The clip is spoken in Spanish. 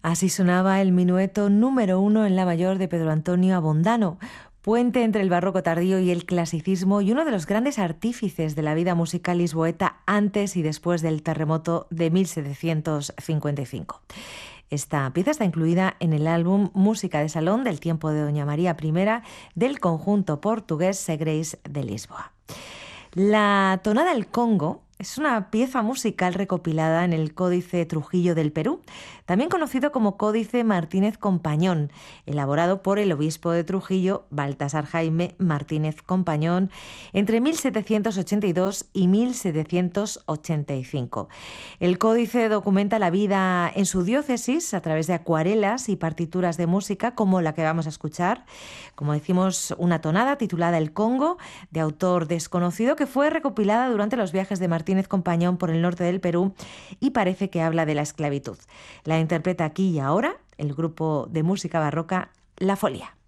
Así sonaba el minueto número 1 en la mayor de Pedro Antonio Abondano, puente entre el barroco tardío y el clasicismo y uno de los grandes artífices de la vida musical lisboeta antes y después del terremoto de 1755. Esta pieza está incluida en el álbum Música de Salón del tiempo de Doña María I del conjunto portugués Segreis de Lisboa. La tonada del Congo es una pieza musical recopilada en el Códice Trujillo del Perú, también conocido como Códice Martínez Compañón, elaborado por el obispo de Trujillo, Baltasar Jaime Martínez Compañón, entre 1782 y 1785. El códice documenta la vida en su diócesis a través de acuarelas y partituras de música como la que vamos a escuchar, como decimos, una tonada titulada El Congo, de autor desconocido, que fue recopilada durante los viajes de Martínez Compañón por el norte del Perú y parece que habla de la esclavitud. La interpreta aquí y ahora el grupo de música barroca La Folia.